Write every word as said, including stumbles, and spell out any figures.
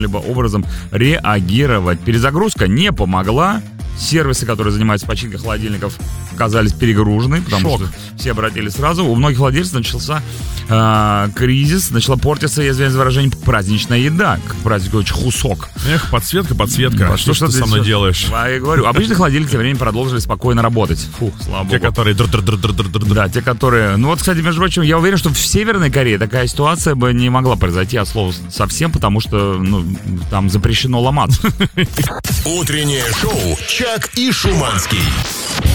либо образом реагировать. Перезагрузка не помогла. Сервисы, которые занимаются починкой холодильников, оказались перегружены, потому Шок. что все обратили сразу. У многих владельцев начался э, кризис, начала портиться, я извиняюсь за выражение, праздничная еда. К празднику очень хусок. Эх, подсветка, подсветка. Да, А что, что ты со мной делаешь? А я говорю, обычные холодильники тем временем продолжили спокойно работать. Фух, слава Те, богу. которые... др-др-др-др-др-др. Да, те, которые... Ну вот, кстати, между прочим, я уверен, что в Северной Корее такая ситуация бы не могла произойти от слова совсем, потому что, ну, там запрещено ломаться. Утреннее шоу «Чак и Шуманский».